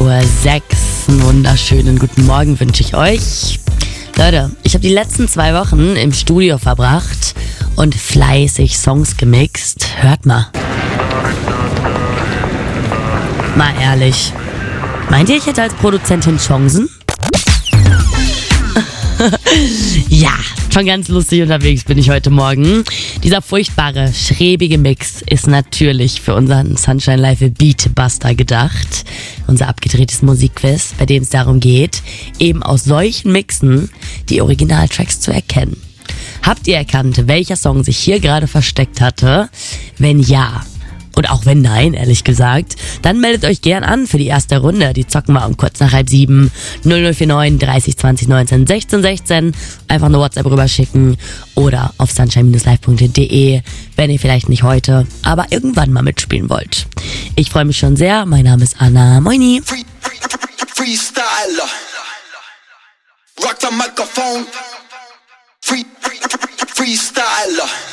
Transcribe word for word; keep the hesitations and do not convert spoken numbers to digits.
Uhr sechs. Einen wunderschönen guten Morgen wünsche ich euch. Leute, ich habe die letzten zwei Wochen im Studio verbracht und fleißig Songs gemixt. Hört mal. Mal ehrlich. Meint ihr, ich hätte als Produzentin Chancen? Ja, schon ganz lustig unterwegs bin ich heute Morgen. Dieser furchtbare, schräbige Mix ist natürlich für unseren Sunshine Live Beatbuster gedacht. Unser abgedrehtes Musikquiz, bei dem es darum geht, eben aus solchen Mixen die Originaltracks zu erkennen. Habt ihr erkannt, welcher Song sich hier gerade versteckt hatte? Wenn ja, und auch wenn nein, ehrlich gesagt, dann meldet euch gern an für die erste Runde. Die zocken wir um kurz nach halb sieben. null null vier neun dreißig zwanzig neunzehn sechzehn sechzehn. Einfach eine WhatsApp rüberschicken oder auf sunshine live punkt de, wenn ihr vielleicht nicht heute, aber irgendwann mal mitspielen wollt. Ich freue mich schon sehr. Mein Name ist Anna. Moini. Free, free, freestyler. Rock the microphone. Free, free, freestyler.